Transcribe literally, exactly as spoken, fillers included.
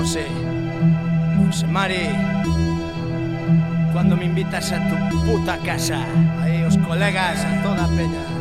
José. José Mari, cuando me invitas a tu puta casa, ahí os colegas, a toda peña.